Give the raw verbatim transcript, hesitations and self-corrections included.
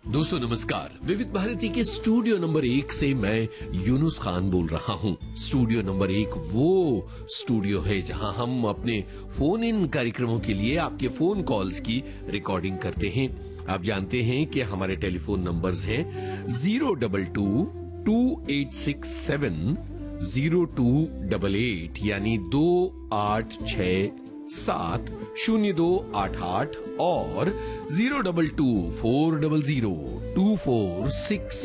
दोस्तों नमस्कार। विविध भारती के स्टूडियो नंबर एक से मैं यूनुस खान बोल रहा हूं। स्टूडियो नंबर एक वो स्टूडियो है जहां हम अपने फोन इन कार्यक्रमों के लिए आपके फोन कॉल्स की रिकॉर्डिंग करते हैं। आप जानते हैं कि हमारे टेलीफोन नंबर्स हैं zero double two to eight six seven zero to double eight यानी दो आठ छह सात शून्य दो आठ आठ और zero double two four double zero to four six